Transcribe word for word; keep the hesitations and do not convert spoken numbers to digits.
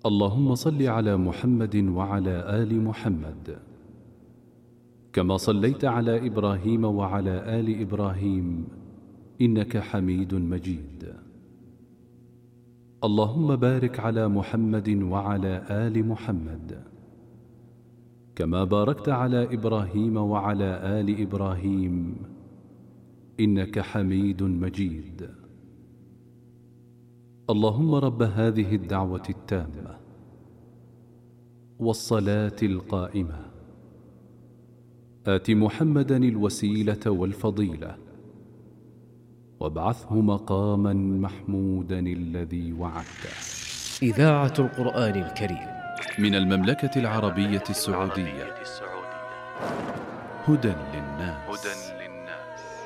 اللهم صل على محمد وعلى آل محمد كما صليت على إبراهيم وعلى آل إبراهيم إنك حميد مجيد. اللهم بارك على محمد وعلى آل محمد كما باركت على إبراهيم وعلى آل إبراهيم إنك حميد مجيد. اللهم رب هذه الدعوة التامة والصلاة القائمة آت محمدا الوسيلة والفضيلة وابعثه مقاما محمودا الذي وعدته. إذاعة القرآن الكريم من المملكة العربية السعودية. هدى للناس.